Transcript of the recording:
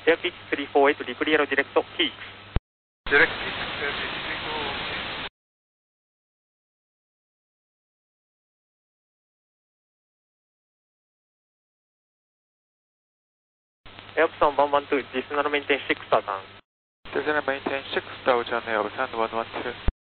Airpitch 348, declare direct peaks. Direct peaks, Airpitch 348. Epson 112, descend and maintain 6000. Descend and maintain 6000, Epson 112.